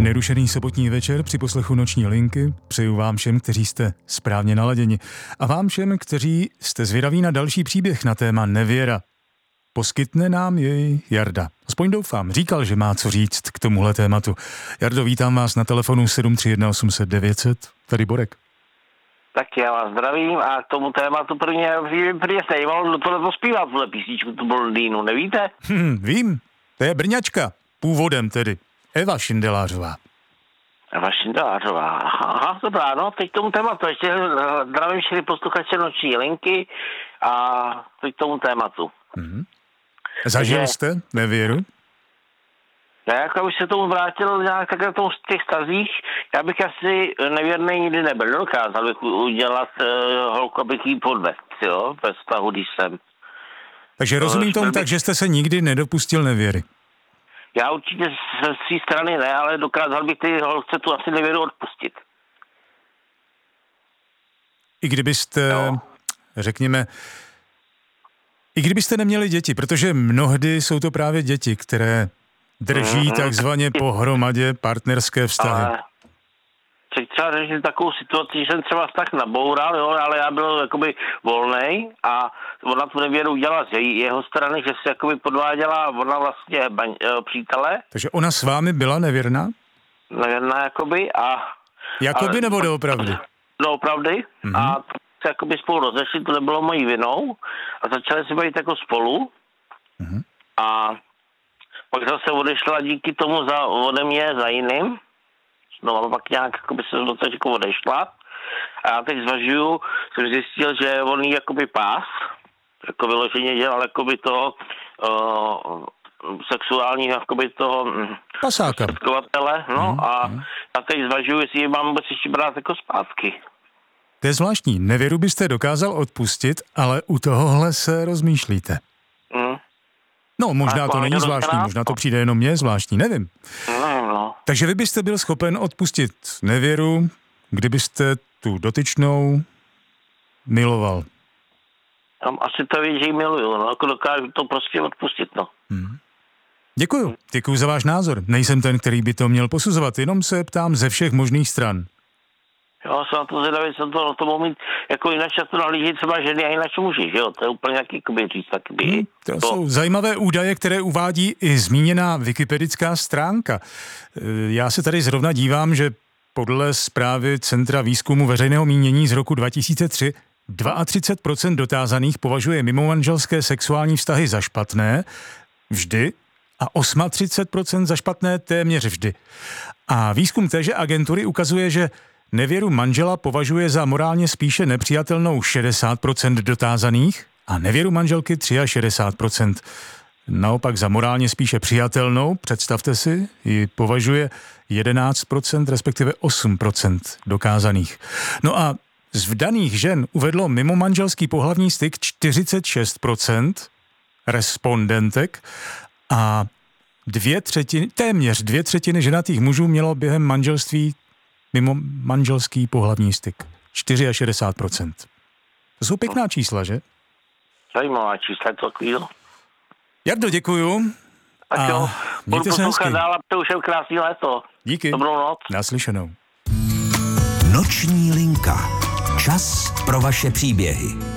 Nerušený sobotní večer při poslechu Noční linky přeju vám všem, kteří jste správně naladěni, a vám všem, kteří jste zvědaví na další příběh na téma nevěra. Poskytne nám jej Jarda. Aspoň doufám, říkal, že má co říct k tomuhle tématu. Jardo, vítám vás na telefonu 731 800 900. Tady Borek. Tak já vás zdravím a k tomu tématu prvně zajímalo, kdo tohle zpívá, tuhle písničku, tu Blondýnu, nevíte? Vím, to je Brňačka, původem tedy. Eva Šindelářová. Eva Šindelářová, aha, dobrá, no, teď k tomu tématu, ještě zdravím všechny posluchače Noční linky a teď k tomu tématu. Zažil jste nevěru? Já jako bych se tomu vrátil nějak takhle v těch stazích, já bych asi nevěrný nikdy nebyl, dokázal bych udělat holku, abych jí podvedl, jo, ve vztahu, když jsem. Takže rozumím tomu tak, že jste se nikdy nedopustil nevěry. Já určitě ze své strany ne, ale dokázal bych ty holce tu asi nevěru odpustit. I kdybyste, řekněme, i kdybyste neměli děti, protože mnohdy jsou to právě děti, které drží takzvaně pohromadě partnerské vztahy. Ale třeba řešit takovou situaci, že jsem třeba vztah naboural, jo, ale já byl jakoby volnej a ona tu nevěru udělala z jeho strany, že se jakoby podváděla ona vlastně přítele. Takže ona s vámi byla nevěrná? Nevěrná jakoby a... Jakoby nebo doopravdy? Doopravdy. A se jakoby spolu rozešli, to nebylo mojí vinou a začali si být jako spolu a pak zase odešla díky tomu ode mě za jiným. No a pak nějak jakoby se do toho jako odešla. A já teď zvažuju, jsem zjistil, že on jí jakoby pás, jako vyloženě dělal jakoby toho sexuálního jakoby toho pasáka. No a já teď zvažuju, jestli ji mám vůbec ještě brát jako zpátky. To je zvláštní. Nevěru byste dokázal odpustit, ale u tohohle se rozmýšlíte. No, možná to není zvláštní, možná to přijde jenom mně zvláštní, nevím. No. Takže vy byste byl schopen odpustit nevěru, kdybyste tu dotyčnou miloval. Asi to ví, že ji miluju, no, jako dokážu to prostě odpustit, no. Děkuju za váš názor. Nejsem ten, který by to měl posuzovat, jenom se ptám ze všech možných stran. Jo, jsem na to zvědavý, jsem to mohl mít jako jinak to nahlíží třeba ženy a jinak muži, že jo, to je úplně nějaký říct, taky to jsou zajímavé údaje, které uvádí i zmíněná wikipedická stránka. Já se tady zrovna dívám, že podle zprávy Centra výzkumu veřejného mínění z roku 2003 32% dotázaných považuje mimomanželské sexuální vztahy za špatné vždy a 38% za špatné téměř vždy. A výzkum téže agentury ukazuje, že nevěru manžela považuje za morálně spíše nepřijatelnou 60% dotázaných a nevěru manželky 63%. Naopak za morálně spíše přijatelnou, představte si, ji považuje 11%, respektive 8% dokázaných. No a z vdaných žen uvedlo mimomanželský pohlavní styk 46% respondentek a téměř dvě třetiny ženatých mužů mělo během manželství mimo manželský pohlavní styk. 64%. To jsou pěkná čísla, že? Zajímavá čísla, to takovýho. Jardo, děkuju. Tak jo, mějte se hezky. Dál a přeju všem krásný léto. Díky. Dobrou noc. Naslyšenou. Noční linka. Čas pro vaše příběhy.